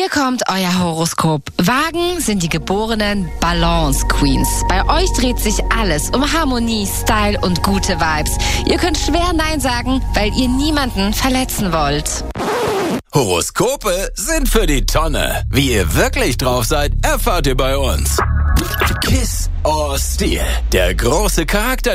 Hier kommt euer Horoskop. Wagen sind die geborenen Balance Queens. Bei euch dreht sich alles um Harmonie, Style und gute Vibes. Ihr könnt schwer Nein sagen, weil ihr niemanden verletzen wollt. Horoskope sind für die Tonne. Wie ihr wirklich drauf seid, erfahrt ihr bei uns. Kiss or Steal, der große Charakter